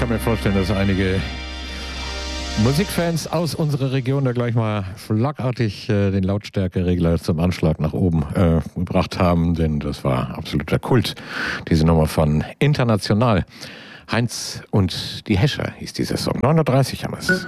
kann mir vorstellen, dass einige Musikfans aus unserer Region da gleich mal schlagartig den Lautstärkeregler zum Anschlag nach oben gebracht haben, denn das war absoluter Kult, diese Nummer von International. Heinz und die Hescher hieß dieser Song. 9:30 haben wir es.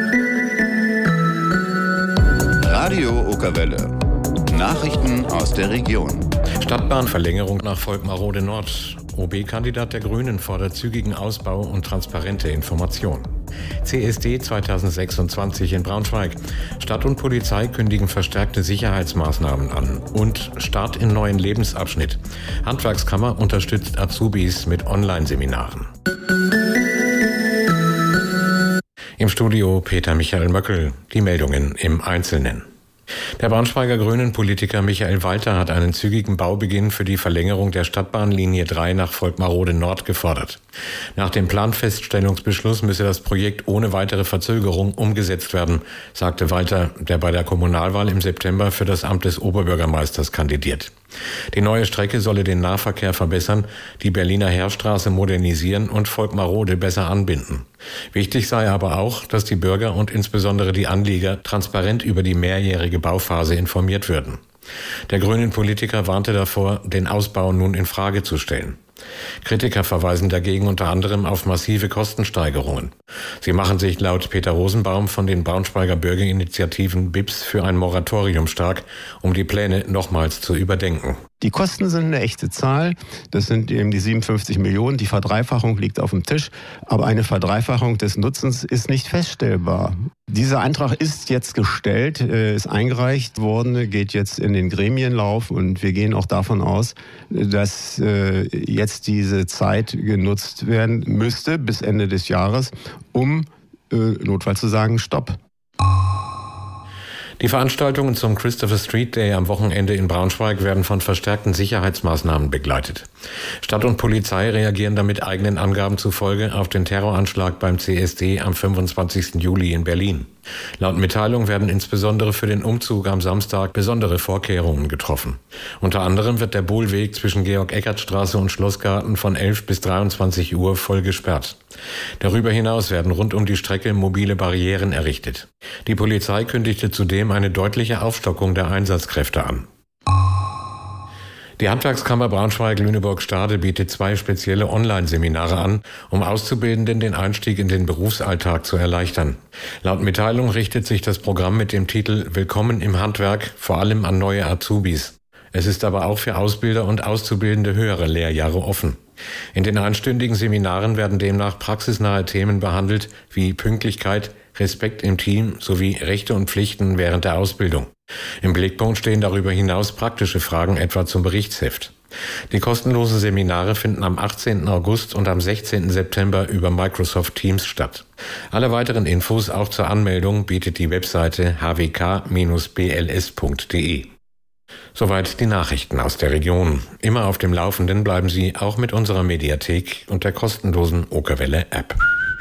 Radio Okerwelle. Nachrichten aus der Region. Stadtbahnverlängerung nach Volkmarode Nord. OB-Kandidat der Grünen fordert zügigen Ausbau und transparente Information. CSD 2026 in Braunschweig. Stadt und Polizei kündigen verstärkte Sicherheitsmaßnahmen an. Und Start in neuen Lebensabschnitt. Handwerkskammer unterstützt Azubis mit Online-Seminaren. Im Studio Peter Michael Möckel. Die Meldungen im Einzelnen. Der Braunschweiger Grünen-Politiker Michael Walter hat einen zügigen Baubeginn für die Verlängerung der Stadtbahnlinie 3 nach Volkmarode Nord gefordert. Nach dem Planfeststellungsbeschluss müsse das Projekt ohne weitere Verzögerung umgesetzt werden, sagte Walter, der bei der Kommunalwahl im September für das Amt des Oberbürgermeisters kandidiert. Die neue Strecke solle den Nahverkehr verbessern, die Berliner Heerstraße modernisieren und Volkmarode besser anbinden. Wichtig sei aber auch, dass die Bürger und insbesondere die Anlieger transparent über die mehrjährige Bauphase informiert würden. Der Grünen-Politiker warnte davor, den Ausbau nun in Frage zu stellen. Kritiker verweisen dagegen unter anderem auf massive Kostensteigerungen. Sie machen sich laut Peter Rosenbaum von den Braunschweiger Bürgerinitiativen BIPS für ein Moratorium stark, um die Pläne nochmals zu überdenken. Die Kosten sind eine echte Zahl. Das sind eben die 57 Millionen. Die Verdreifachung liegt auf dem Tisch. Aber eine Verdreifachung des Nutzens ist nicht feststellbar. Dieser Antrag ist jetzt gestellt, ist eingereicht worden, geht jetzt in den Gremienlauf. Und wir gehen auch davon aus, dass jetzt diese Zeit genutzt werden müsste bis Ende des Jahres, um notfalls zu sagen, Stopp. Die Veranstaltungen zum Christopher Street Day am Wochenende in Braunschweig werden von verstärkten Sicherheitsmaßnahmen begleitet. Stadt und Polizei reagieren damit eigenen Angaben zufolge auf den Terroranschlag beim CSD am 25. Juli in Berlin. Laut Mitteilung werden insbesondere für den Umzug am Samstag besondere Vorkehrungen getroffen. Unter anderem wird der Bohlweg zwischen Georg-Eckert-Straße und Schlossgarten von 11 bis 23 Uhr voll gesperrt. Darüber hinaus werden rund um die Strecke mobile Barrieren errichtet. Die Polizei kündigte zudem eine deutliche Aufstockung der Einsatzkräfte an. Die Handwerkskammer Braunschweig-Lüneburg-Stade bietet 2 spezielle Online-Seminare an, um Auszubildenden den Einstieg in den Berufsalltag zu erleichtern. Laut Mitteilung richtet sich das Programm mit dem Titel Willkommen im Handwerk vor allem an neue Azubis. Es ist aber auch für Ausbilder und Auszubildende höhere Lehrjahre offen. In den einstündigen Seminaren werden demnach praxisnahe Themen behandelt wie Pünktlichkeit, Respekt im Team sowie Rechte und Pflichten während der Ausbildung. Im Blickpunkt stehen darüber hinaus praktische Fragen etwa zum Berichtsheft. Die kostenlosen Seminare finden am 18. August und am 16. September über Microsoft Teams statt. Alle weiteren Infos auch zur Anmeldung bietet die Webseite hwk-bls.de. Soweit die Nachrichten aus der Region. Immer auf dem Laufenden bleiben Sie auch mit unserer Mediathek und der kostenlosen Okerwelle App.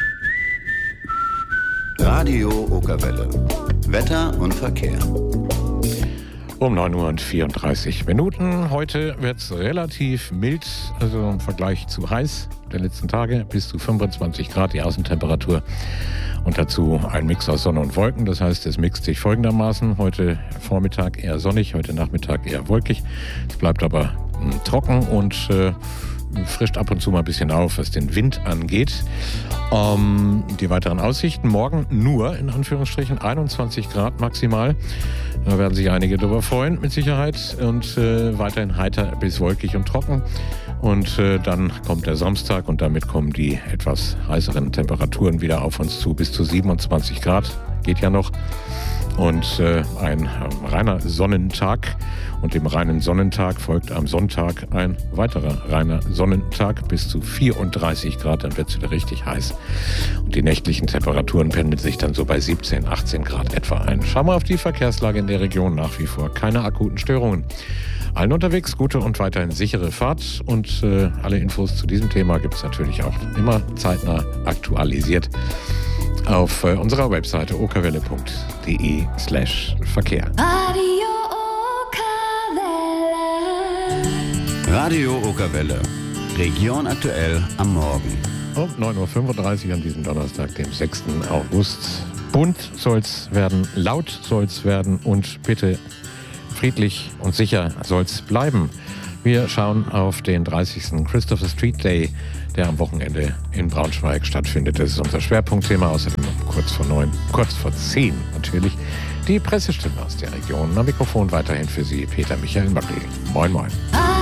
Radio Okerwelle. Wetter und Verkehr. Um 9:34 Uhr. Heute wird es relativ mild, also im Vergleich zu heiß der letzten Tage, bis zu 25 Grad die Außentemperatur. Und dazu ein Mix aus Sonne und Wolken. Das heißt, es mixt sich folgendermaßen. Heute Vormittag eher sonnig, heute Nachmittag eher wolkig. Es bleibt aber trocken und frischt ab und zu mal ein bisschen auf, was den Wind angeht. Die weiteren Aussichten. Morgen nur, in Anführungsstrichen, 21 Grad maximal. Da werden sich einige darüber freuen, mit Sicherheit. Und weiterhin heiter bis wolkig und trocken. Und dann kommt der Samstag und damit kommen die etwas heißeren Temperaturen wieder auf uns zu. Bis zu 27 Grad geht ja noch. Und ein reiner Sonnentag. Und dem reinen Sonnentag folgt am Sonntag ein weiterer reiner Sonnentag bis zu 34 Grad. Dann wird es wieder richtig heiß. Und die nächtlichen Temperaturen pendeln sich dann so bei 17, 18 Grad etwa ein. Schauen wir auf die Verkehrslage in der Region. Nach wie vor keine akuten Störungen. Allen unterwegs gute und weiterhin sichere Fahrt. Und alle Infos zu diesem Thema gibt es natürlich auch immer zeitnah aktualisiert auf unserer Webseite okerwelle.de/Verkehr. Radio Okerwelle. Region aktuell am Morgen. Um 9.35 Uhr an diesem Donnerstag, dem 6. August. Bunt soll's werden, laut soll's werden und bitte friedlich und sicher soll's bleiben. Wir schauen auf den 30. Christopher Street Day, der am Wochenende in Braunschweig stattfindet. Das ist unser Schwerpunktthema. Außerdem kurz vor 10 natürlich, die Pressestimmen aus der Region. Am Mikrofon weiterhin für Sie Peter Michael Möckel. Moin, moin.